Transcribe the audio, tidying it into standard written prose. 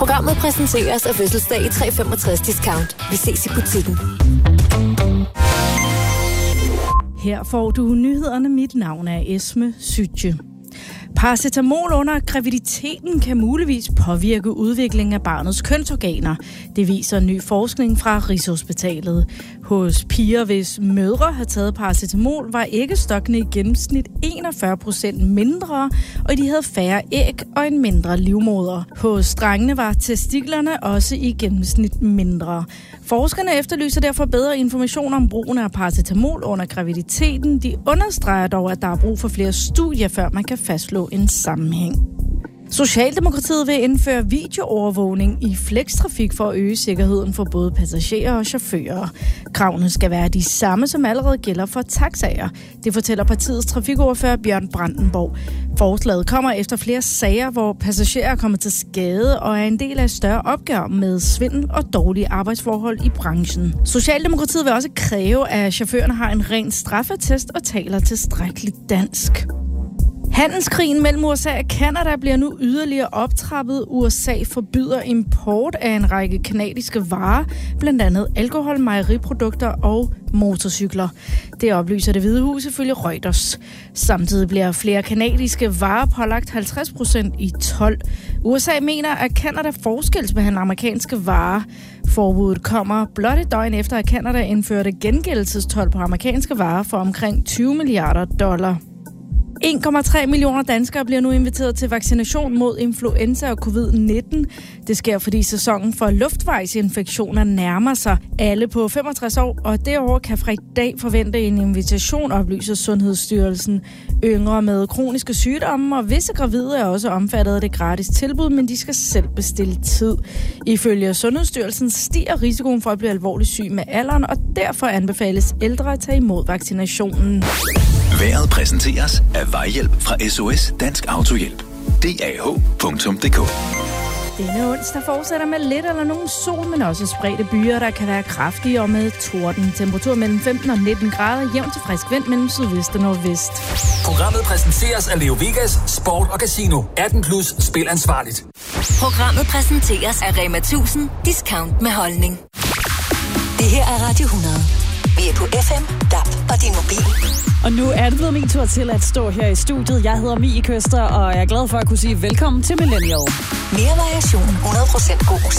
Programmet præsenteres af Fødselsdag i 365 Discount. Vi ses i butikken. Her får du nyhederne. Mit navn er Esme Sytje. Paracetamol under graviditeten kan muligvis påvirke udviklingen af barnets kønsorganer. Det viser ny forskning fra Rigshospitalet. Hos piger, hvis mødre har taget paracetamol, var æggestokkene i gennemsnit 41% mindre, og de havde færre æg og en mindre livmoder. Hos drengene var testiklerne også i gennemsnit mindre. Forskerne efterlyser derfor bedre information om brugen af paracetamol under graviditeten. De understreger dog, at der er brug for flere studier, før man kan fastslå en sammenhæng. Socialdemokratiet vil indføre videoovervågning i flextrafik for at øge sikkerheden for både passagerer og chauffører. Kravene skal være de samme, som allerede gælder for taxaer. Det fortæller partiets trafikordfører Bjørn Brandenborg. Forslaget kommer efter flere sager, hvor passagerer er kommet til skade og er en del af et større opgør med svindel og dårlige arbejdsforhold i branchen. Socialdemokratiet vil også kræve, at chaufførerne har en ren straffeattest og taler tilstrækkeligt dansk. Handelskrigen mellem USA og Canada bliver nu yderligere optrappet. USA forbyder import af en række canadiske varer, blandt andet alkohol, mejeriprodukter og motorcykler. Det oplyser Det Hvide Hus ifølge Reuters. Samtidig bliver flere canadiske varer pålagt 50% i told. USA mener, at Canada forskelsbehandler amerikanske varer. Forbuddet kommer blot et døgn efter, at Canada indførte gengældelsestold på amerikanske varer for omkring $20 milliarder. 1,3 millioner danskere bliver nu inviteret til vaccination mod influenza og covid-19. Det sker, fordi sæsonen for luftvejsinfektioner nærmer sig. Alle på 65 år og derover kan fra i dag forvente en invitation, oplyser Sundhedsstyrelsen. Yngre med kroniske sygdomme og visse gravide er også omfattet af det gratis tilbud, men de skal selv bestille tid. Ifølge Sundhedsstyrelsen stiger risikoen for at blive alvorligt syg med alderen, og derfor anbefales ældre at tage imod vaccinationen. Vejret præsenteres af Vejhjælp fra SOS Dansk Autohjælp. DAH.dk. Denne onsdag fortsætter med lidt eller nogen sol, men også spredte byer, der kan være kraftige og med torden. Temperatur mellem 15 og 19 grader, jævnt til frisk vind mellem sydvest og nordvest. Programmet præsenteres af Leo Vegas, Sport og Casino. 18+ spil ansvarligt. Programmet præsenteres af Rema 1000 Discount med holdning. Det her er Radio 100. Vi er på FM, DAB og din mobil. Og nu er det blevet min tur til at stå her i studiet. Jeg hedder Mie Køster, og jeg er glad for at kunne sige velkommen til Millennial. Mere variation, 100% god